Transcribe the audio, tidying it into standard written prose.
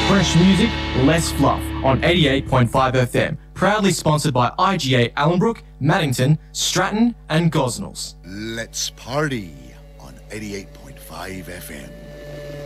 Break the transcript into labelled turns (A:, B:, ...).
A: Fresh music, less fluff on 88.5 FM. Proudly sponsored by IGA Allenbrook, Maddington, Stratton and Gosnells.
B: Let's party on 88.5 FM.